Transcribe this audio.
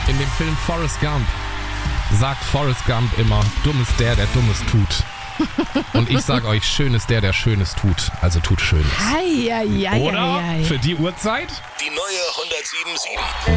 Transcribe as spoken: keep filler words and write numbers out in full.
In dem Film Forrest Gump sagt Forrest Gump immer, dumm ist der, der Dummes tut. Und ich sag euch, schön ist der, der Schönes tut. Also tut Schönes. Ei, ei, ei, Oder? ei, ei. Für die Uhrzeit? Die neue hundertsieben Komma sieben.